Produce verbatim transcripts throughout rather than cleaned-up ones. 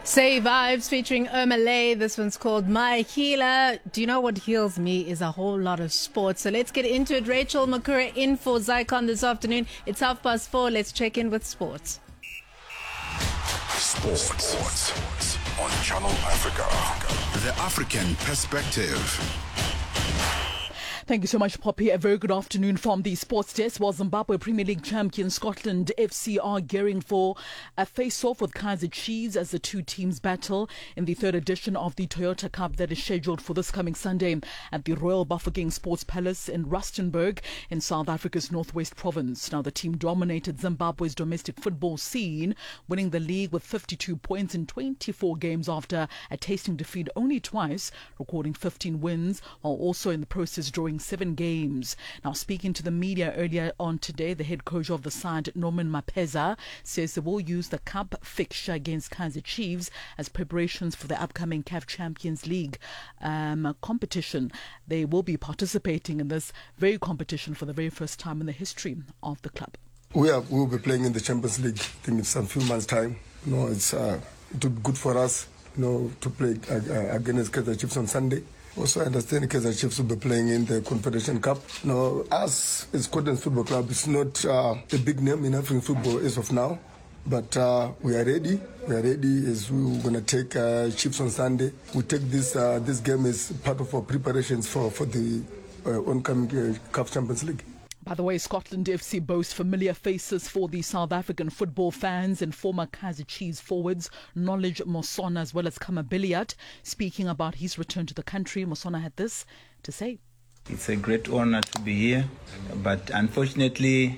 Say Vibes featuring Ermalay. This one's called My Healer. Do you know what heals me is a whole lot of sports. So let's get into it. Rachel Makura in for Zycon this afternoon. It's half past four. Let's check in with sports. Sports, sports on Channel Africa. The African perspective. Thank you so much, Poppy. A very good afternoon from the sports desk. While Zimbabwe Premier League champion Scotland F C are gearing for a face-off with Kaizer Chiefs as the two teams battle in the third edition of the Toyota Cup that is scheduled for this coming Sunday at the Royal Bafokeng Sports Palace in Rustenburg in South Africa's Northwest Province. Now, the team dominated Zimbabwe's domestic football scene, winning the league with fifty-two points in twenty-four games after a tasting defeat only twice, recording fifteen wins, while also in the process drawing seven games. Now, speaking to the media earlier on today, the head coach of the side, Norman Mapeza, says they will use the cup fixture against Kaizer Chiefs as preparations for the upcoming C A F Champions League um, competition. They will be participating in this very competition for the very first time in the history of the club. We are, we will be playing in the Champions League. I think it's a few months' time. You know, it's uh, it will be good for us, you know, to play uh, against Kaizer Chiefs on Sunday. Also, I understand Kaizer Chiefs will be playing in the Confederation Cup. Now, us as Scotland Football Club, it's not uh, a big name in African football as of now, but uh, we are ready. We are ready as we're going to take uh, Chiefs on Sunday. We take this uh, this game as part of our preparations for, for the uh, oncoming uh, C A F Champions League. By the way, Scotland F C boasts familiar faces for the South African football fans and former Kaizer Chiefs forwards Knowledge Mosona as well as Kama Billiat. Speaking about his return to the country, Mosona had this to say. It's a great honor to be here, but unfortunately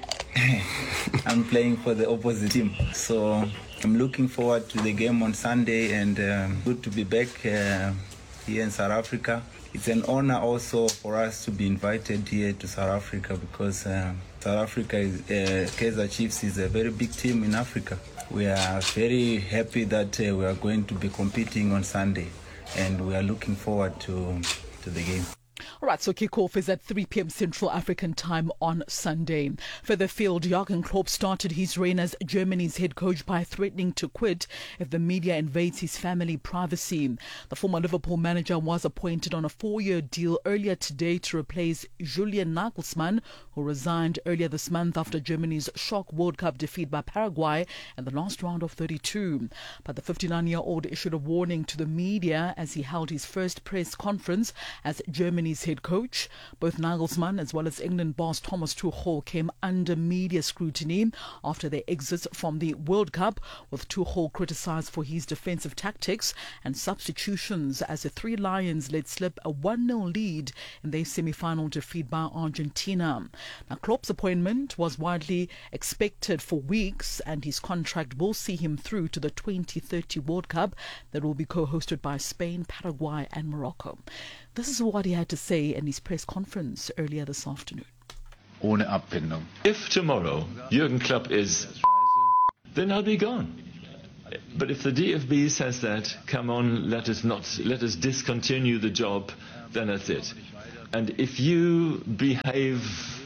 I'm playing for the opposite team. So I'm looking forward to the game on Sunday, and um, good to be back uh, here in South Africa. It's an honor also for us to be invited here to South Africa because uh, South Africa, is, uh, Kaizer Chiefs is a very big team in Africa. We are very happy that uh, we are going to be competing on Sunday, and we are looking forward to, to the game. All right, so kickoff is at three p.m. Central African time on Sunday. Further afield, Jurgen Klopp started his reign as Germany's head coach by threatening to quit if the media invades his family privacy. The former Liverpool manager was appointed on a four-year deal earlier today to replace Julian Nagelsmann, who resigned earlier this month after Germany's shock World Cup defeat by Paraguay in the last round of thirty-two. But the fifty-nine-year-old issued a warning to the media as he held his first press conference as Germany's head coach. Both Nagelsmann as well as England boss Thomas Tuchel came under media scrutiny after their exit from the World Cup, with Tuchel criticised for his defensive tactics and substitutions as the Three Lions let slip a one nil lead in their semi-final defeat by Argentina. Now, Klopp's appointment was widely expected for weeks, and his contract will see him through to the twenty thirty World Cup that will be co-hosted by Spain, Paraguay and Morocco. This is what he had to say in his press conference earlier this afternoon. Ohne Abfindung. If tomorrow Jurgen Klopp is, then I'll be gone. But if the D F B says that, come on, let us not, let us discontinue the job, then that's it. And if you behave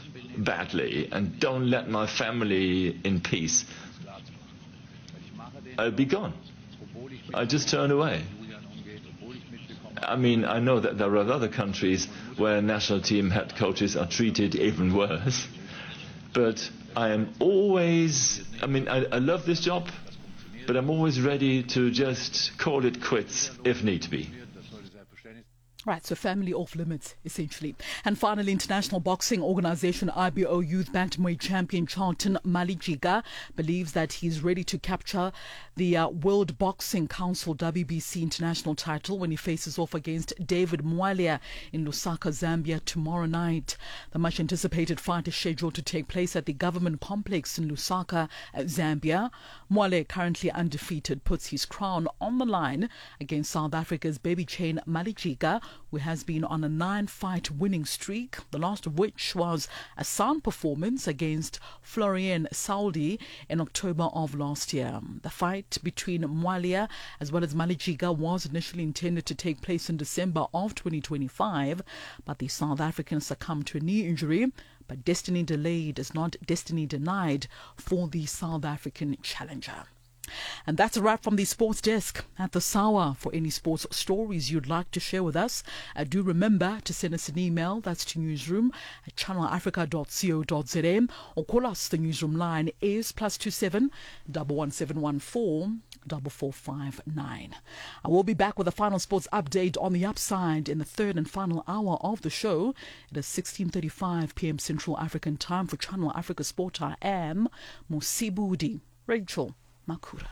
badly and don't let my family in peace, I'll be gone. I'll just turn away. I mean, I know that there are other countries where national team head coaches are treated even worse. But I am always, I mean, I, I love this job, but I'm always ready to just call it quits if need be. Right, so family off limits, essentially. And finally, International Boxing Organization I B O Youth Bantamweight champion Charlton Malijiga believes that he's ready to capture the uh, World Boxing Council W B C international title when he faces off against David Mwalia in Lusaka, Zambia tomorrow night. The much anticipated fight is scheduled to take place at the government complex in Lusaka, uh, Zambia. Mwalia, currently undefeated, puts his crown on the line against South Africa's Baby Chain Malijiga, who has been on a nine-fight winning streak, the last of which was a sound performance against Florian Saudi in October of last year. The fight between Mwalia as well as Malijiga was initially intended to take place in December of twenty twenty-five, but the South African succumbed to a knee injury. But destiny delayed is not destiny denied for the South African challenger. And that's a wrap from the sports desk at the Sawa. For any sports stories you'd like to share with us, uh, do remember to send us an email. That's to newsroom at channel africa dot co dot za, or call us. The newsroom line is plus two seven double one seven one four double four five nine. I will be back with a final sports update on the upside in the third and final hour of the show. It is sixteen thirty-five p.m. Central African time. For Channel Africa Sport, I am Musibudi Rachel Makura.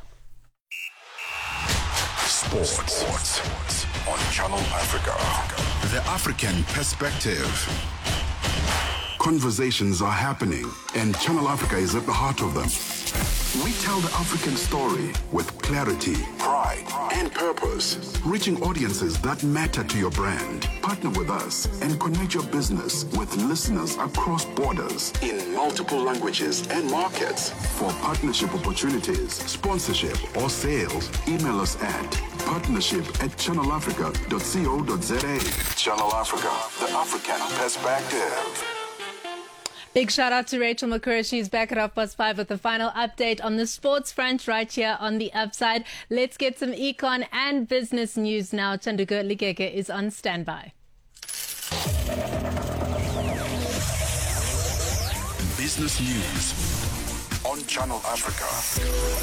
Sports. Sports on Channel Africa. The African perspective. Conversations are happening, and Channel Africa is at the heart of them. We tell the African story with clarity, pride, and purpose, reaching audiences that matter to your brand. Partner with us and connect your business with listeners across borders in multiple languages and markets. For partnership opportunities, sponsorship, or sales, email us at partnership at channel africa dot co dot za. Channel Africa, the African perspective. Big shout out to Rachel Makura. She's back at half past five with the final update on the sports front right here on the upside. Let's get some econ and business news now. Chanduko Ligeke is on standby. Business news on Channel Africa.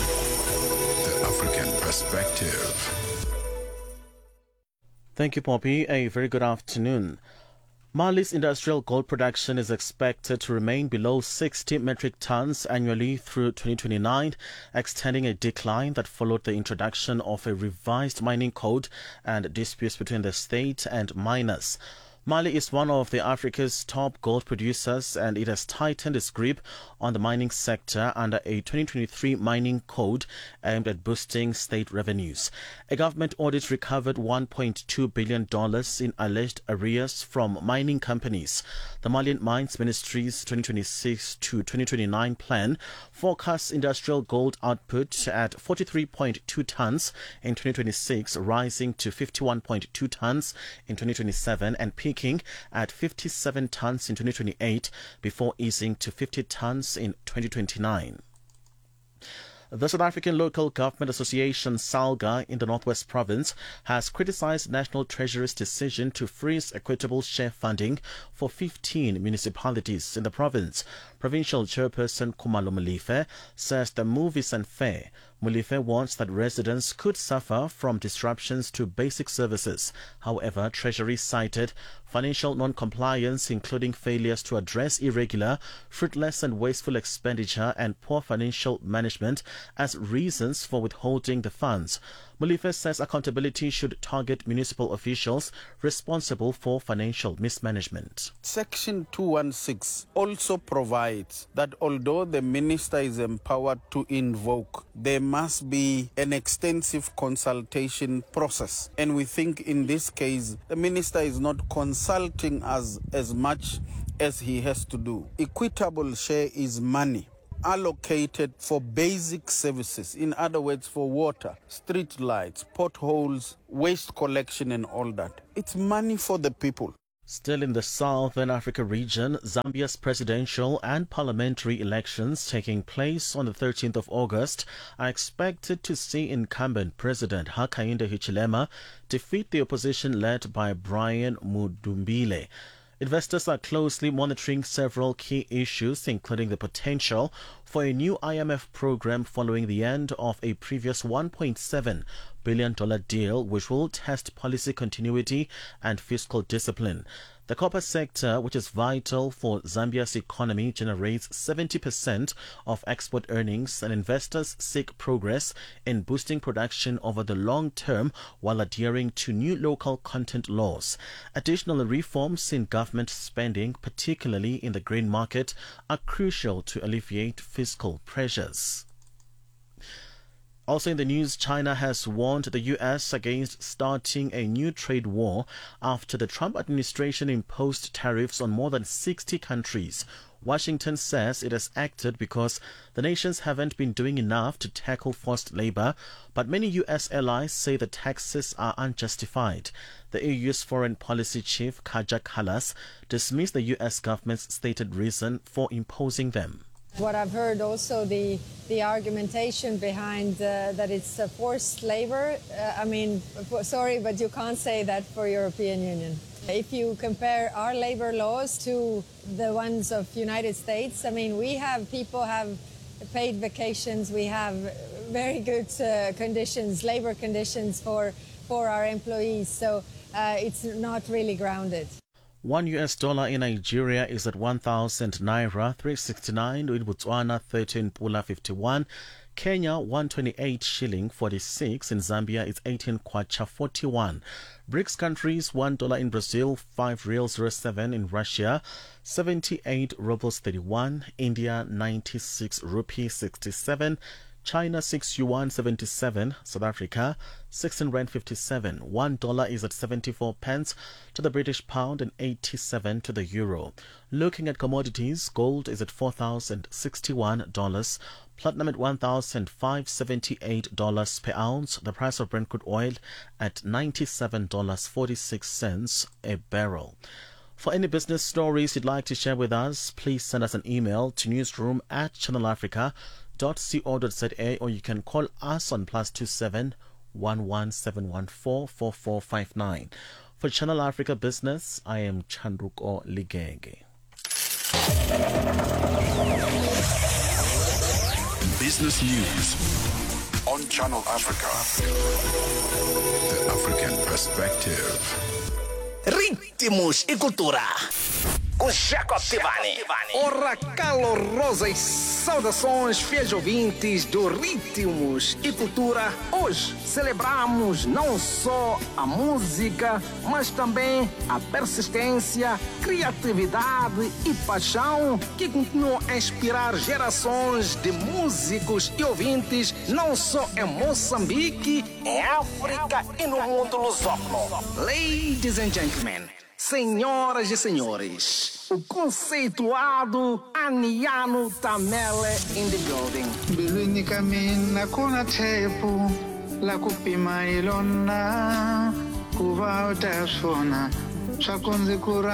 The African perspective. Thank you, Poppy. A very good afternoon. Mali's industrial gold production is expected to remain below sixty metric tons annually through twenty twenty-nine, extending a decline that followed the introduction of a revised mining code and disputes between the state and miners. Mali is one of the Africa's top gold producers, and it has tightened its grip on the mining sector under a twenty twenty-three mining code aimed at boosting state revenues. A government audit recovered one point two billion dollars in alleged arrears from mining companies. The Malian Mines Ministry's twenty twenty-six to twenty twenty-nine plan forecasts industrial gold output at forty-three point two tons in twenty twenty-six, rising to fifty-one point two tons in twenty twenty-seven, and peaking at fifty-seven tons in twenty twenty-eight before easing to fifty tons in twenty twenty-nine. The South African Local Government Association, SALGA, in the Northwest Province has criticized National Treasury's decision to freeze equitable share funding for fifteen municipalities in the province. Provincial Chairperson Khumalo Molefe says the move is unfair. Molefe warns that residents could suffer from disruptions to basic services. However, Treasury cited financial non-compliance, including failures to address irregular, fruitless and wasteful expenditure and poor financial management, as reasons for withholding the funds. Molefe says accountability should target municipal officials responsible for financial mismanagement. Section two sixteen also provides that although the minister is empowered to invoke, there must be an extensive consultation process. And we think in this case, the minister is not consulting us as much as he has to do. Equitable share is money allocated for basic services, in other words, for water, street lights, potholes, waste collection and all that. It's money for the people. Still in the Southern Africa region, Zambia's presidential and parliamentary elections taking place on the thirteenth of August are expected to see incumbent President Hakainde Hichilema defeat the opposition led by Brian Mudumbile. Investors are closely monitoring several key issues, including the potential for a new I M F program following the end of a previous one point seven billion dollars deal, which will test policy continuity and fiscal discipline. The copper sector, which is vital for Zambia's economy, generates seventy percent of export earnings, and investors seek progress in boosting production over the long term while adhering to new local content laws. Additional reforms in government spending, particularly in the grain market, are crucial to alleviate fiscal pressures. Also in the news, China has warned the U S against starting a new trade war after the Trump administration imposed tariffs on more than sixty countries. Washington says it has acted because the nations haven't been doing enough to tackle forced labor, but many U S allies say the taxes are unjustified. The E U's foreign policy chief, Kaja Kallas, dismissed the U S government's stated reason for imposing them. What I've heard also, the the argumentation behind uh, that it's uh, forced labor. Uh, I mean, sorry, but you can't say that for European Union. If you compare our labor laws to the ones of United States, I mean, we have people have paid vacations, we have very good uh, conditions, labor conditions for, for our employees, so uh, it's not really grounded. One U S dollar in Nigeria is at one thousand naira three sixty-nine, in Botswana thirteen pula fifty-one, Kenya one twenty-eight shilling forty-six, in Zambia it's eighteen kwacha forty-one. BRICS countries, one dollar in Brazil, five reals zero seven, in Russia seventy-eight rubles thirty-one, India ninety-six rupees sixty-seven, China six yuan seventy-seven, South Africa sixteen rand fifty-seven. One dollar is at seventy-four pence to the British pound and eighty-seven to the euro. Looking at commodities, gold is at four thousand sixty-one dollars, platinum at one thousand five hundred seventy-eight dollars per ounce, the price of Brent crude oil at ninety-seven dollars and forty-six cents a barrel. For any business stories you'd like to share with us, please send us an email to newsroom at channel africa dot co dot za, or you can call us on plus two seven one one seven one four four four five nine. For Channel Africa Business, I am Chandruko Ligege. Business news on Channel Africa. The African perspective. Ritmos e cultura. Com Jacob Tivani. Ora, calorosas saudações, fiéis ouvintes do Ritmos e Cultura. Hoje celebramos não só a música, mas também a persistência, criatividade e paixão que continuam a inspirar gerações de músicos e ouvintes, não só em Moçambique, em África e no mundo lusófono. Ladies and gentlemen, senhoras e senhores, o conceituado Aniano Tamele in the building. Bilwini kamina kuna tepu la kupima ilona kuva utasona swakunzi kura